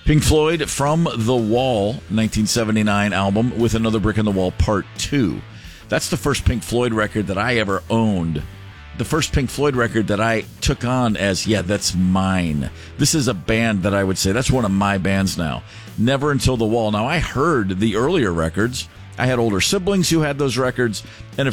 Pink Floyd, From the Wall, 1979 album, With Another Brick in the Wall, Part 2. That's the first Pink Floyd record that I ever owned. The first Pink Floyd record that I took on as, that's mine. This is a band that I would say, that's one of my bands now. Never Until the Wall. Now, I heard the earlier records. I had older siblings who had those records, and